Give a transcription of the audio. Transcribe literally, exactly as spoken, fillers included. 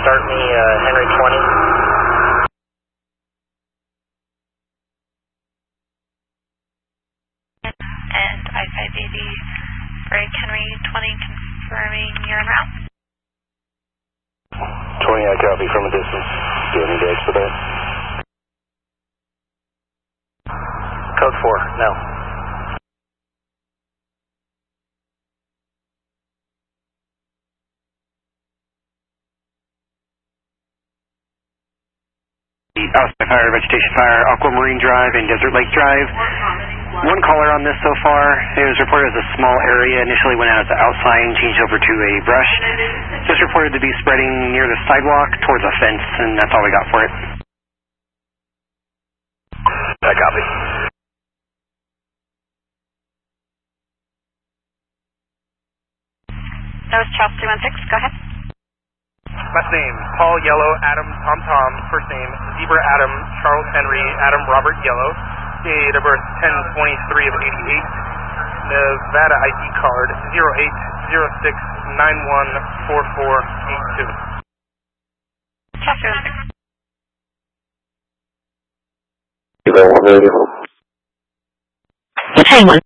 start me uh, Henry twenty. And I five eighty, break Henry twenty, confirming you're en route. twenty, I copy from a distance. Do you need to expedite? Code four, no. Outside Fire, Vegetation Fire, Aquamarine Drive, and Desert Lake Drive. One caller on this so far. It was reported as a small area. Initially went out as an outsign, changed over to a brush. Just reported to be spreading near the sidewalk towards a fence, and that's all we got for it. I copy. That was Charles three one six, go ahead. Last name, Paul Yellow, Adam, Tom Tom. First name, Zebra Adam, Charles Henry, Adam Robert Yellow. Date of birth, ten twenty-three of eighty-eight. Nevada I D card, zero eight zero six nine one four four eight two. Charles three one six. Hang on.